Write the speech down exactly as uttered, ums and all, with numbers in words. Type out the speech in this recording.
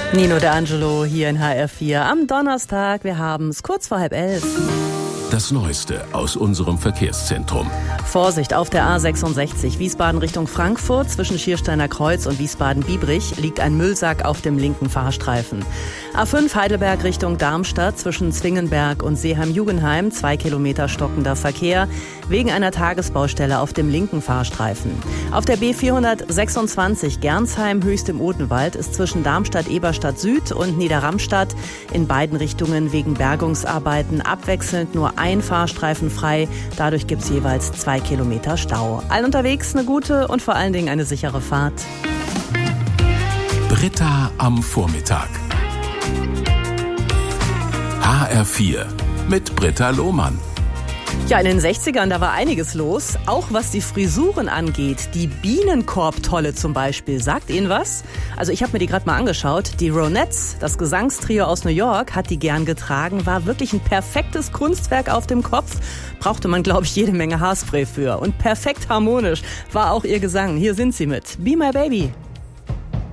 Nino D'Angelo hier in H R vier am Donnerstag. Wir haben es kurz vor halb elf. Das Neueste aus unserem Verkehrszentrum. Vorsicht auf der A sechsundsechzig, Wiesbaden Richtung Frankfurt. Zwischen Schiersteiner Kreuz und Wiesbaden-Biebrich liegt ein Müllsack auf dem linken Fahrstreifen. A fünf Heidelberg Richtung Darmstadt zwischen Zwingenberg und Seeheim-Jugenheim. Zwei Kilometer stockender Verkehr wegen einer Tagesbaustelle auf dem linken Fahrstreifen. Auf der B vierhundertsechsundzwanzig Gernsheim Höchst im Odenwald ist zwischen Darmstadt-Eberstadt Süd und Niederramstadt in beiden Richtungen wegen Bergungsarbeiten abwechselnd nur ein Fahrstreifen frei. Dadurch gibt es jeweils zwei Kilometer Stau. Allen unterwegs eine gute und vor allen Dingen eine sichere Fahrt. Britta am Vormittag. H R vier mit Britta Lohmann. Ja, in den sechzigern, da war einiges los, auch was die Frisuren angeht. Die Bienenkorb-Tolle zum Beispiel. Sagt Ihnen was? Also ich habe mir die gerade mal angeschaut. Die Ronettes, das Gesangstrio aus New York, hat die gern getragen. War wirklich ein perfektes Kunstwerk auf dem Kopf. Brauchte man, glaube ich, jede Menge Haarspray für. Und perfekt harmonisch war auch ihr Gesang. Hier sind sie mit Be My Baby.